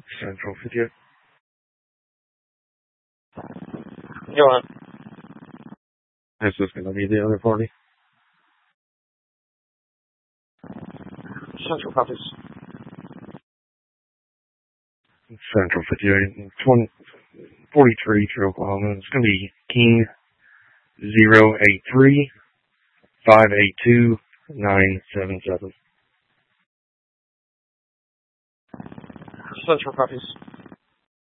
Central 58. Go on. This is going to be the other party. Central copies. Central 58, 43 to Oklahoma. It's going to be King 083 582 977. Central copies.